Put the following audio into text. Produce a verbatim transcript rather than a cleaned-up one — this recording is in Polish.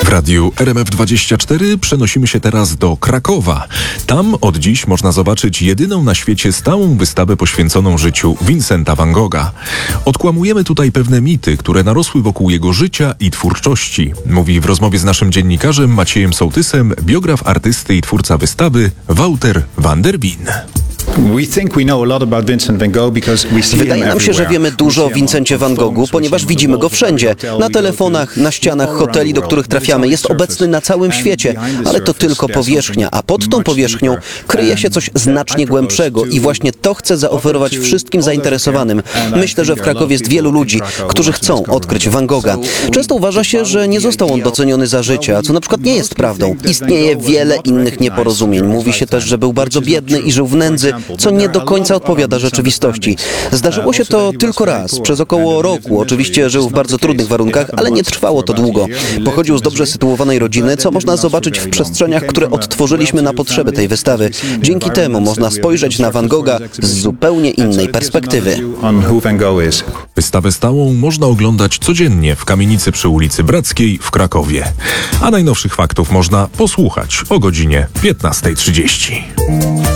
W radiu R M F dwadzieścia cztery przenosimy się teraz do Krakowa. Tam od dziś można zobaczyć jedyną na świecie stałą wystawę poświęconą życiu Vincenta van Gogha. Odkłamujemy tutaj pewne mity, które narosły wokół jego życia i twórczości. Mówi w rozmowie z naszym dziennikarzem Maciejem Sołtysem biograf artysty i twórca wystawy Wouter van der Wien. Wydaje nam się, że wiemy dużo o Vincencie van Goghu, ponieważ widzimy go wszędzie. Na telefonach, na ścianach hoteli, do których trafiamy. Jest obecny na całym świecie, ale to tylko powierzchnia, a pod tą powierzchnią kryje się coś znacznie głębszego i właśnie to chcę zaoferować wszystkim zainteresowanym. Myślę, że w Krakowie jest wielu ludzi, którzy chcą odkryć Van Gogha. Często uważa się, że nie został on doceniony za życia, co na przykład nie jest prawdą. Istnieje wiele innych nieporozumień. Mówi się też, że był bardzo biedny i żył w nędzy, co nie do końca odpowiada rzeczywistości. Zdarzyło się to tylko raz, przez około roku. Oczywiście żył w bardzo trudnych warunkach, ale nie trwało to długo. Pochodził z dobrze sytuowanej rodziny, co można zobaczyć w przestrzeniach, które odtworzyliśmy na potrzeby tej wystawy. Dzięki temu można spojrzeć na Van Gogha z zupełnie innej perspektywy. Wystawę stałą można oglądać codziennie w kamienicy przy ulicy Brackiej w Krakowie. A najnowszych faktów można posłuchać o godzinie piętnastej trzydzieści.